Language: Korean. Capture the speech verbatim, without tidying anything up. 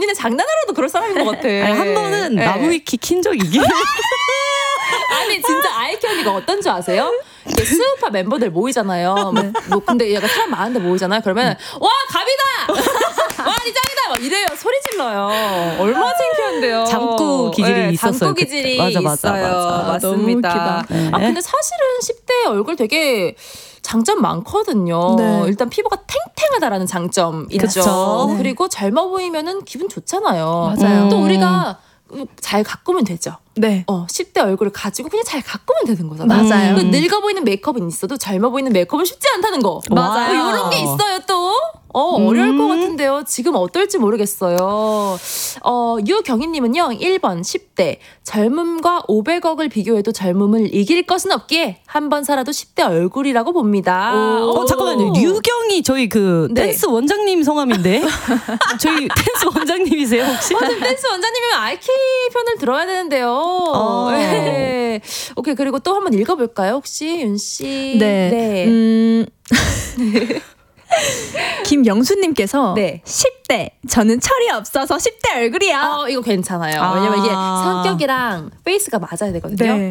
언니는 장난으로도 그럴 사람인 것 같아. 아니, 한 번은 네. 나무 위키 킨 적이 있긴 아니 진짜 아이키 언니가 어떤 줄 아세요? 스우파 멤버들 모이잖아요. 네. 뭐 근데 얘가 사람 많은데 모이잖아요. 그러면 와 갑이다. 와 리장이다. 막 이래요. 소리 질러요. 얼마나 창피한데요. 장구 기질이 네, 있었어요. 장구 기질이 맞아, 맞아, 있어요. 맞아. 맞습니다. 네. 아 근데 사실은 십 대 얼굴 되게 장점 많거든요. 네. 일단 피부가 탱탱하다라는 장점 있죠. 네. 그리고 젊어 보이면은 기분 좋잖아요. 맞아요. 또 우리가 잘 가꾸면 되죠. 네. 어, 십 대 얼굴을 가지고 그냥 잘 가꾸면 되는 거잖아요. 맞아요. 그 늙어 보이는 메이크업은 있어도 젊어 보이는 메이크업은 쉽지 않다는 거. 맞아요. 뭐 이런 게 있어요 또. 어, 음. 어려울 것 같은데요. 지금 어떨지 모르겠어요. 어, 유경희님은요. 일 번 십 대 젊음과 오백억을 비교해도 젊음을 이길 것은 없기에 한 번 살아도 십 대 얼굴이라고 봅니다. 오. 어, 잠깐만요. 유경이 저희 그 네. 댄스 원장님 성함인데 저희 댄스 원장님이세요 혹시? 맞아요. 댄스 원장님이면 아이키 편을 들어야 되는데요. 어. 네. 오케이. 그리고 또 한번 읽어볼까요? 혹시 윤 씨? 네. 네. 음... 김영수님께서 네. 십 대 저는 철이 없어서 십 대 얼굴이야. 어, 이거 괜찮아요. 아. 왜냐면 이게 성격이랑 페이스가 맞아야 되거든요. 네.